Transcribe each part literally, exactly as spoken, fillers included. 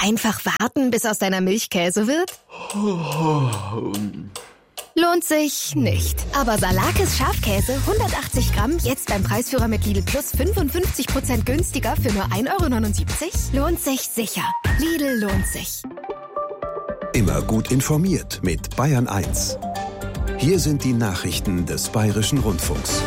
Einfach warten, bis aus deiner Milch Käse wird? Lohnt sich nicht. Aber Salakis Schafkäse hundertachtzig Gramm jetzt beim Preisführer mit Lidl Plus fünfundfünfzig Prozent günstiger für nur ein Euro neunundsiebzig? Lohnt sich sicher. Lidl lohnt sich. Immer gut informiert mit Bayern eins. Hier sind die Nachrichten des Bayerischen Rundfunks.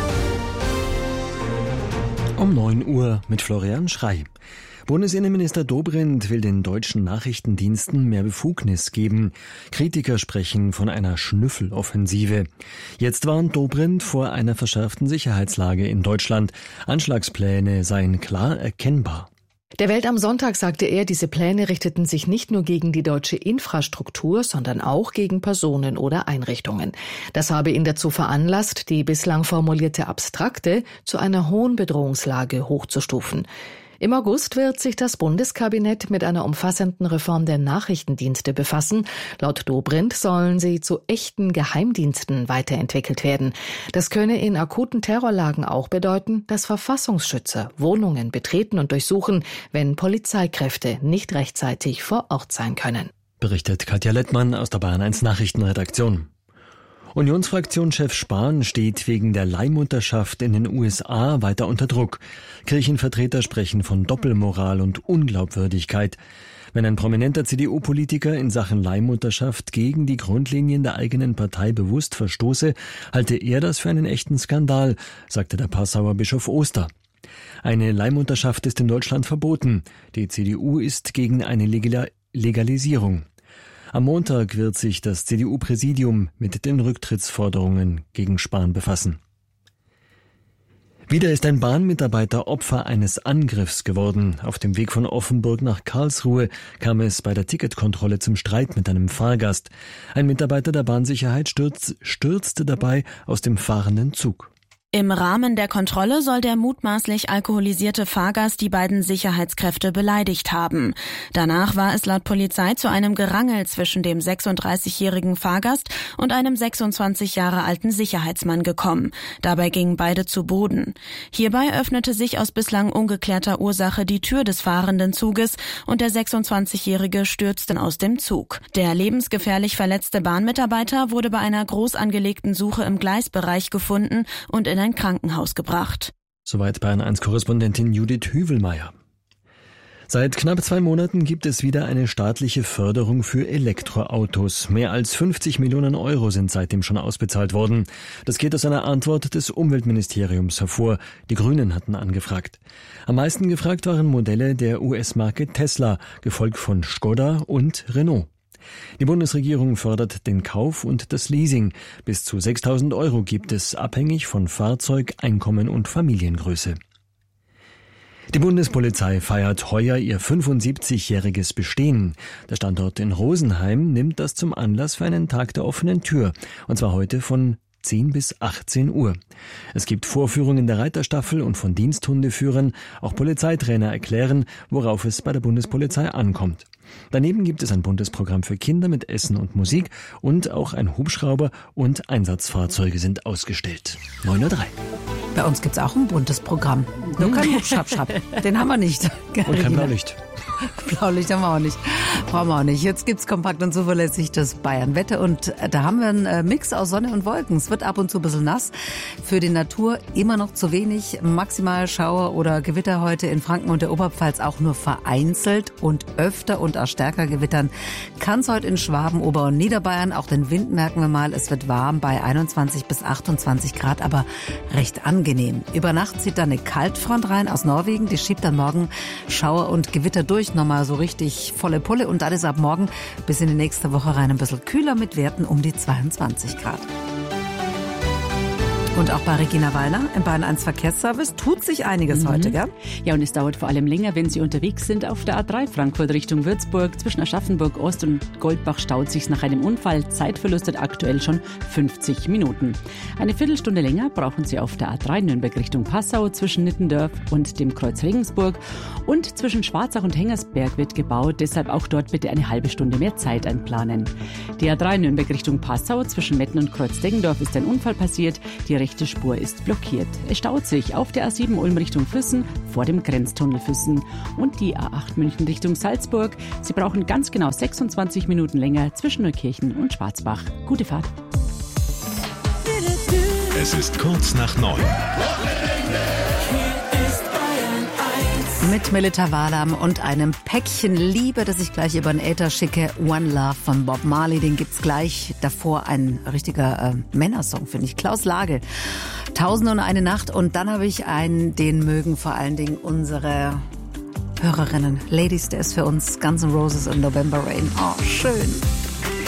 Um neun Uhr mit Florian Schrey. Bundesinnenminister Dobrindt will den deutschen Nachrichtendiensten mehr Befugnis geben. Kritiker sprechen von einer Schnüffeloffensive. Jetzt warnt Dobrindt vor einer verschärften Sicherheitslage in Deutschland. Anschlagspläne seien klar erkennbar. Der Welt am Sonntag sagte er, diese Pläne richteten sich nicht nur gegen die deutsche Infrastruktur, sondern auch gegen Personen oder Einrichtungen. Das habe ihn dazu veranlasst, die bislang formulierte Abstrakte zu einer hohen Bedrohungslage hochzustufen. Im August wird sich das Bundeskabinett mit einer umfassenden Reform der Nachrichtendienste befassen. Laut Dobrindt sollen sie zu echten Geheimdiensten weiterentwickelt werden. Das könne in akuten Terrorlagen auch bedeuten, dass Verfassungsschützer Wohnungen betreten und durchsuchen, wenn Polizeikräfte nicht rechtzeitig vor Ort sein können. Berichtet Katja Lettmann aus der Bayern eins Nachrichtenredaktion. Unionsfraktionschef Spahn steht wegen der Leihmutterschaft in den U S A weiter unter Druck. Kirchenvertreter sprechen von Doppelmoral und Unglaubwürdigkeit. Wenn ein prominenter C D U-Politiker in Sachen Leihmutterschaft gegen die Grundlinien der eigenen Partei bewusst verstoße, halte er das für einen echten Skandal, sagte der Passauer Bischof Oster. Eine Leihmutterschaft ist in Deutschland verboten. Die C D U ist gegen eine Legalisierung. Am Montag wird sich das C D U-Präsidium mit den Rücktrittsforderungen gegen Spahn befassen. Wieder ist ein Bahnmitarbeiter Opfer eines Angriffs geworden. Auf dem Weg von Offenburg nach Karlsruhe kam es bei der Ticketkontrolle zum Streit mit einem Fahrgast. Ein Mitarbeiter der Bahnsicherheit stürz, stürzte dabei aus dem fahrenden Zug. Im Rahmen der Kontrolle soll der mutmaßlich alkoholisierte Fahrgast die beiden Sicherheitskräfte beleidigt haben. Danach war es laut Polizei zu einem Gerangel zwischen dem sechsunddreißigjährigen Fahrgast und einem sechsundzwanzig Jahre alten Sicherheitsmann gekommen. Dabei gingen beide zu Boden. Hierbei öffnete sich aus bislang ungeklärter Ursache die Tür des fahrenden Zuges und der sechsundzwanzigjährige stürzte aus dem Zug. Der lebensgefährlich verletzte Bahnmitarbeiter wurde bei einer groß angelegten Suche im Gleisbereich gefunden und in ein Krankenhaus gebracht. Soweit Bayern eins Korrespondentin Judith Hüvelmeier. Seit knapp zwei Monaten gibt es wieder eine staatliche Förderung für Elektroautos. Mehr als fünfzig Millionen Euro sind seitdem schon ausbezahlt worden. Das geht aus einer Antwort des Umweltministeriums hervor. Die Grünen hatten angefragt. Am meisten gefragt waren Modelle der U S-Marke Tesla, gefolgt von Skoda und Renault. Die Bundesregierung fördert den Kauf und das Leasing. Bis zu sechstausend Euro gibt es, abhängig von Fahrzeug, Einkommen und Familiengröße. Die Bundespolizei feiert heuer ihr fünfundsiebzigjähriges Bestehen. Der Standort in Rosenheim nimmt das zum Anlass für einen Tag der offenen Tür. Und zwar heute von zehn bis achtzehn Uhr. Es gibt Vorführungen der Reiterstaffel und von Diensthundeführern. Auch Polizeitrainer erklären, worauf es bei der Bundespolizei ankommt. Daneben gibt es ein buntes Programm für Kinder mit Essen und Musik und auch ein Hubschrauber und Einsatzfahrzeuge sind ausgestellt. neun Uhr drei. Bei uns gibt's auch ein buntes Programm. Nur kein Hubschrapp-Schrapp. Den haben wir nicht. Und kein Blaulicht. Blaulicht haben wir auch nicht. Brauchen wir auch nicht. Jetzt gibt's kompakt und zuverlässig das Bayern-Wetter und da haben wir einen Mix aus Sonne und Wolken. Es wird ab und zu ein bisschen nass. Für die Natur immer noch zu wenig. Maximal Schauer oder Gewitter heute in Franken und der Oberpfalz auch nur vereinzelt und öfter und auch stärker gewittern. Kann es heute in Schwaben, Ober- und Niederbayern. Auch den Wind merken wir mal. Es wird warm bei einundzwanzig bis achtundzwanzig Grad, aber recht angenehm. Über Nacht zieht dann eine Kaltfront rein aus Norwegen. Die schiebt dann morgen Schauer und Gewitter durch. Nochmal so richtig volle Pulle. Und dann ist ab morgen bis in die nächste Woche rein ein bisschen kühler mit Werten um die zweiundzwanzig Grad. Und auch bei Regina Weiner im Bayern eins Verkehrsservice tut sich einiges mhm. heute, gell? Ja, und es dauert vor allem länger, wenn Sie unterwegs sind. Auf der A drei Frankfurt Richtung Würzburg zwischen Aschaffenburg Ost und Goldbach staut sich nach einem Unfall. Zeit verlustet aktuell schon fünfzig Minuten. Eine Viertelstunde länger brauchen Sie auf der A drei Nürnberg Richtung Passau zwischen Nittendorf und dem Kreuz Regensburg. Und zwischen Schwarzach und Hengersberg wird gebaut. Deshalb auch dort bitte eine halbe Stunde mehr Zeit einplanen. Die A drei Nürnberg Richtung Passau zwischen Metten und Kreuz Deggendorf ist ein Unfall passiert. Die rechte Spur ist blockiert. Es staut sich auf der A sieben Ulm Richtung Füssen vor dem Grenztunnel Füssen und die A acht München Richtung Salzburg. Sie brauchen ganz genau sechsundzwanzig Minuten länger zwischen Neukirchen und Schwarzbach. Gute Fahrt. Es ist kurz nach neun. Mit Melita Walam und einem Päckchen Liebe, das ich gleich über den Äther schicke. One Love von Bob Marley, den gibt's gleich. Davor ein richtiger äh, Männersong, finde ich. Klaus Lage, Tausend und eine Nacht. Und dann habe ich einen, den mögen vor allen Dingen unsere Hörerinnen. Ladies, der ist für uns Guns N' Roses und November Rain. Oh, schön.